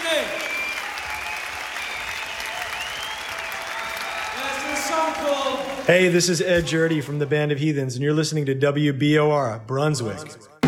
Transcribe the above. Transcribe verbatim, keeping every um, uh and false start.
Okay. Yes, this song called... Hey, this is Ed Jurdy from the Band of Heathens, and you're listening to W B O R, Brunswick.